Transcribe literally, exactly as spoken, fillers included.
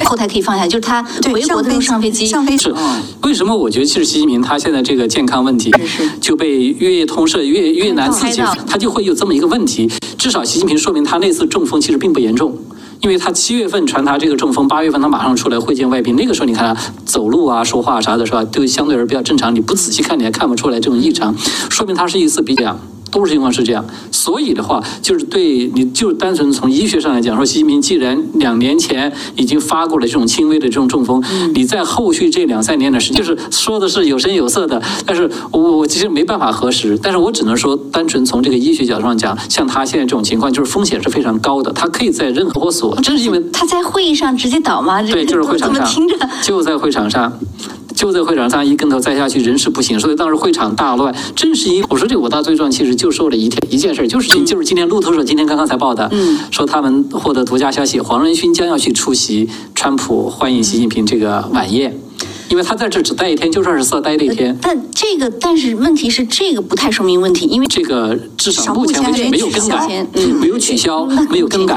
后台可以放下，就是他回国的时候上飞机， 上飞机是为什么？我觉得其实习近平他现在这个健康问题就被越通社越越难刺激，他就会有这么一个问题。至少习近平说明他那次中风其实并不严重。因为他七月份传他这个中风，八月份他马上出来会见外宾，那个时候你看他走路啊、说话啥的，是吧，都相对而言比较正常。你不仔细看，你还看不出来这种异常，说明他是一次比较。都是情况是这样，所以的话，就是对你就单纯从医学上来讲，说习近平既然两年前已经发过了这种轻微的这种中风，嗯、你在后续这两三年的时间，就是说的是有声有色的，但是我我其实没办法核实，但是我只能说，单纯从这个医学角度上讲，像他现在这种情况，就是风险是非常高的，他可以在任何所，这是因为他在会议上直接倒吗？ 对，就是会场上，就在会场上。就在会场上一跟头栽下去，人事不省，所以当时会场大乱。正是因为我说这个五大罪状，其实就说了一天一件事，就是就是今天路透社今天刚刚才报的，嗯，说他们获得独家消息，黄仁勋将要去出席川普欢迎习近平这个晚宴。因为他在这只待一天，就是二十四待了一天。 但这个，但是问题是这个不太说明问题，因为这个至少目前为止没有更改，嗯，没有取消，没有更改。